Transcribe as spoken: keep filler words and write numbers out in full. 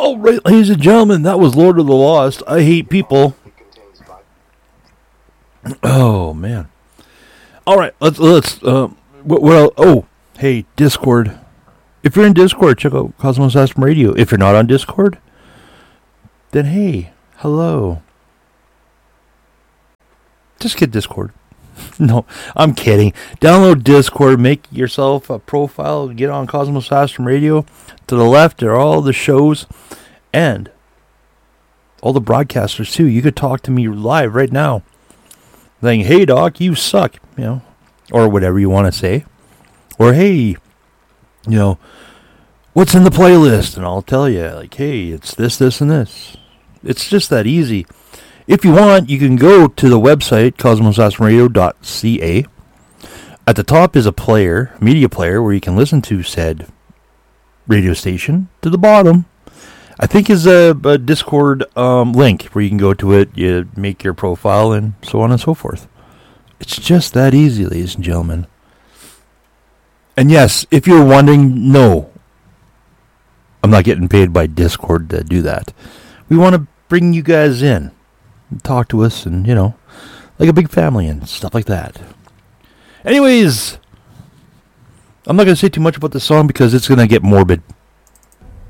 All right, ladies and gentlemen, that was Lord of the Lost. I hate people. Oh man. All right, let's let's. Uh, well, oh, hey, Discord. If you're in Discord, check out Cosmos Astrum Radio. If you're not on Discord, then hey, hello. Just get Discord. No, I'm kidding. Download Discord, make yourself a profile, get on Cosmos Astrum Radio. To the left are all the shows and all the broadcasters too. You could talk to me live right now. Saying, hey doc, you suck, you know, or whatever you want to say. Or hey, you know, what's in the playlist? And I'll tell you, like, hey, it's this, this, and this. It's just that easy. If you want, you can go to the website, cosmos astrum radio dot c a. At the top is a player, media player, where you can listen to said radio station. To the bottom, I think, is a, a Discord um, link where you can go to it, you make your profile, and so on and so forth. It's just that easy, ladies and gentlemen. And yes, if you're wondering, no, I'm not getting paid by Discord to do that. We want to bring you guys in. Talk to us and, you know, like a big family and stuff like that. Anyways, I'm not going to say too much about the song because it's going to get morbid